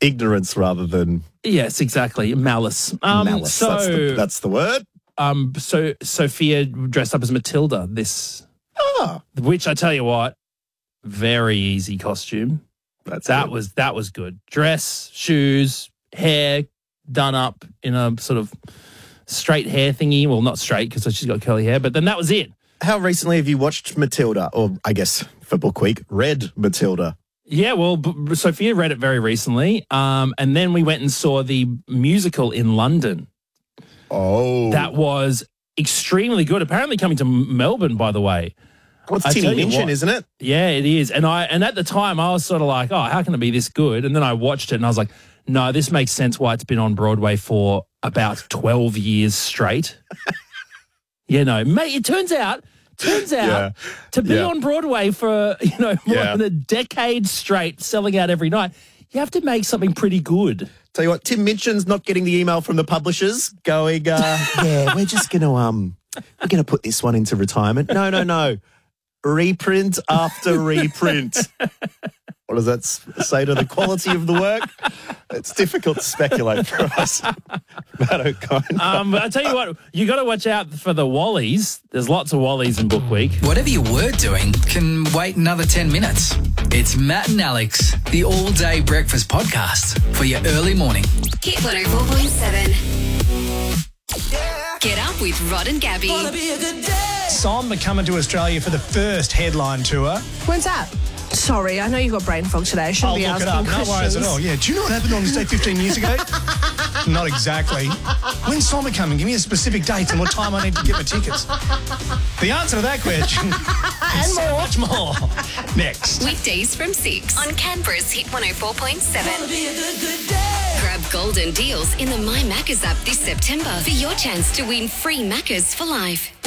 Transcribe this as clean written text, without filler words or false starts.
Ignorance rather than Yes, exactly. Malice. malice. That's the word. So Sophia dressed up as Matilda, which I tell you what, very easy costume. That was good. Dress, shoes, hair done up in a sort of straight hair thingy. Well, not straight because she's got curly hair, but then that was it. How recently have you watched Matilda? Or I guess for Book Week, read Matilda? Yeah, well, Sophia read it very recently. And then we went and saw the musical in London. Oh. That was extremely good. Apparently coming to Melbourne, by the way. What's Tinny Minchin, isn't it? Yeah, it is. And at the time, I was sort of like, oh, how can it be this good? And then I watched it and I was like, no, this makes sense why it's been on Broadway for about 12 years straight. Mate, it turns out to be on Broadway for, more than a decade straight, selling out every night, you have to make something pretty good. Tell you what, Tim Minchin's not getting the email from the publishers going, we're just going to, we're going to put this one into retirement. No. Reprint after reprint. What does that say to the quality of the work? It's difficult to speculate for us. Matt O'Connor. I tell you what, you got to watch out for the Wallies. There's lots of Wallies in Book Week. Whatever you were doing can wait another 10 minutes. It's Matt and Alex, the all-day breakfast podcast for your early morning. Hit 104.7. Get up with Rod and Gabby. Somber coming to Australia for the first headline tour. When's that? Sorry, I know you've got brain fog today. I shouldn't be asking questions. No worries at all. Yeah. Do you know what happened on this day 15 years ago? Not exactly. When's Somber coming? Give me a specific date and what time I need to get my tickets. The answer to that question and so much more next. Weekdays from 6 on Canberra's Hit 104.7. Grab golden deals in the My Maccas app this September for your chance to win free Maccas for life.